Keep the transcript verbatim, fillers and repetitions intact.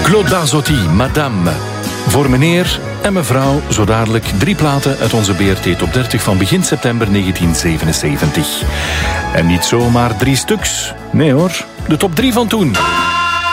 Claude Barzotti, Madame. Voor meneer en mevrouw, zo dadelijk drie platen uit onze B R T Top dertig van begin september negentien zevenenzeventig. En niet zomaar drie stuks. Nee hoor, de top drie van toen.